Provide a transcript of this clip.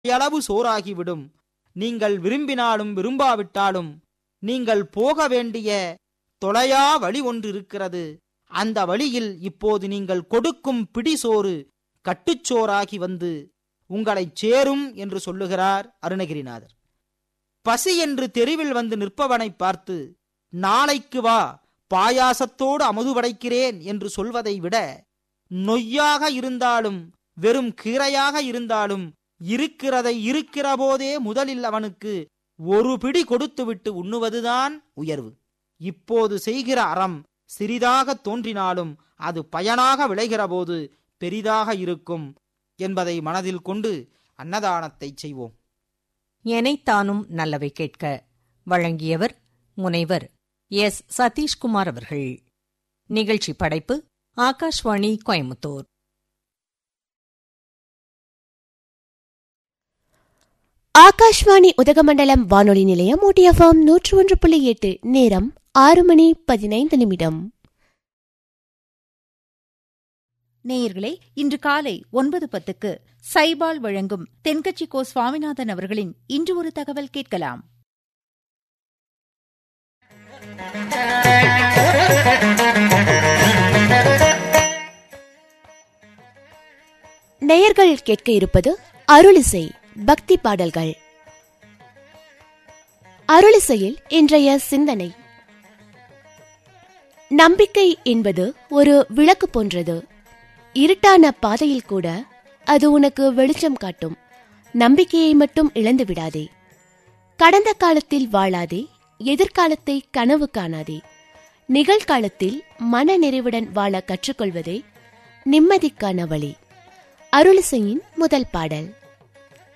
அளவு சோறாகிவிடும். நீங்கள் விரும்பினாலும் விரும்பாவிட்டாலும் நீங்கள் போக வேண்டிய தொலையா வழி ஒன்று இருக்கிறது. அந்த வழியில் இப்போது நீங்கள் கொடுக்கும் பிடிசோறு கட்டுச்சோறாகி வந்து உங்களை சேரும் என்று சொல்லுகிறார் அருணகிரிநாதர். பசி என்று தெருவில் வந்து நிற்பவனை பார்த்து நாளைக்கு வா, பாயாசத்தோடு அமுது படைக்கிறேன் என்று சொல்வதை விட, நொய்யாக இருந்தாலும் வெறும் கீரையாக இருந்தாலும் இருக்கிறதை இருக்கிற போதே முதலில் அவனுக்கு ஒரு பிடி கொடுத்துவிட்டு உண்ணுவதுதான் உயர்வு. இப்போது செய்கிற அறம் சிறிதாக தோன்றினாலும் அது பயனாக விளைகிற போது பெரிதாக இருக்கும் என்பதை மனதில் கொண்டு அன்னதானத்தை செய்வோம். எனைத்தானும் நல்லவை கேட்க வழங்கியவர் முனைவர் எஸ். சதீஷ்குமார் அவர்கள். நிகழ்ச்சி படைப்பு ஆகாஷ்வாணி கோயம்புத்தூர். ஆகாஷ்வாணி உதகமண்டலம் வானொலி நிலையம் OTFM 101.8. நேரம் 6:15. நேயர்களே, இன்று காலை 9:10 சைபால் வழங்கும் தென்கட்சி கோ சுவாமிநாதன் அவர்களின் இன்று ஒரு தகவல் கேட்கலாம். நேயர்கள் கேட்க இருப்பது அருளிசை பக்தி பாடல்கள். அருளிசையில் இன்றைய சிந்தனை: நம்பிக்கை என்பது ஒரு விளக்கு போன்றது. இருட்டான பாதையில் கூட அது உனக்கு வெளிச்சம் காட்டும். நம்பிக்கையை மட்டும் இழந்து விடாதே. கடந்த காலத்தில் வாழாதே. எதிர்காலத்தை கனவு காணாதே. நிகழ்காலத்தில் மன நிறைவுடன் வாழ கற்றுக்கொள்வதே நிம்மதிக்கான வழி. அருளிசையின் முதல் பாடல்.